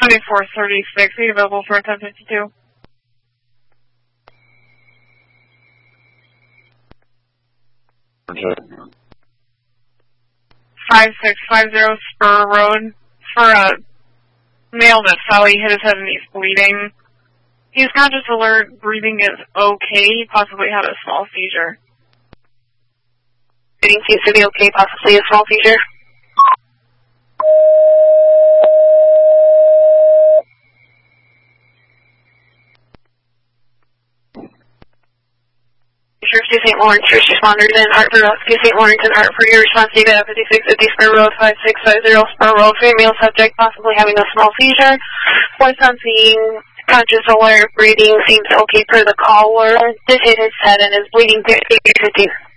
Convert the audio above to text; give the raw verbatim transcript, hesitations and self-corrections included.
twenty-four thirty-six, are you available for a ten fifty-two? five six five zero Spur Road for a male that fell. He hit his head and he's bleeding. He's conscious, alert, breathing is okay. He possibly had a small seizure. Breathing seems to be okay, possibly a small seizure. Safety Saint Lawrence, first responders in Hartford, Rescue Saint Lawrence and Hartford, your response data fifty-six fifty Spur Road, five six five zero Spur Road, female subject possibly having a small seizure. Voice on scene, conscious, alert, breathing, seems okay per the caller. Did hit his head and is bleeding fifty fifty.